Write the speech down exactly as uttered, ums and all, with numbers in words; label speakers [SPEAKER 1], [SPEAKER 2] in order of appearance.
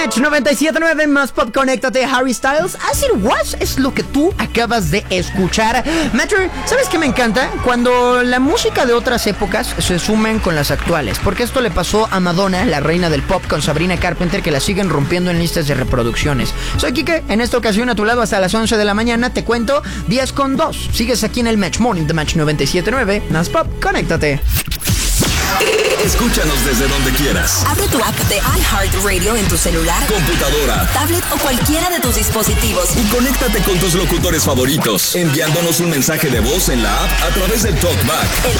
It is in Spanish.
[SPEAKER 1] Match noventa y siete punto nueve más Pop, conéctate. Harry Styles, As It Was es lo que tú acabas de escuchar. Metro, ¿sabes qué me encanta? Cuando la música de otras épocas se sumen con las actuales, porque esto le pasó a Madonna, la reina del pop, con Sabrina Carpenter, que la siguen rompiendo en listas de reproducciones. Soy Kike, en esta ocasión a tu lado hasta las once de la mañana, te cuento diez con dos. Sigues aquí en el Match Morning de Match noventa y siete punto nueve más Pop, conéctate.
[SPEAKER 2] Escúchanos desde donde quieras.
[SPEAKER 3] Abre tu app de iHeartRadio en tu celular,
[SPEAKER 2] computadora,
[SPEAKER 3] tablet o cualquiera de tus dispositivos.
[SPEAKER 2] Y conéctate con tus locutores favoritos, enviándonos un mensaje de voz en la app a través del TalkBack.
[SPEAKER 3] El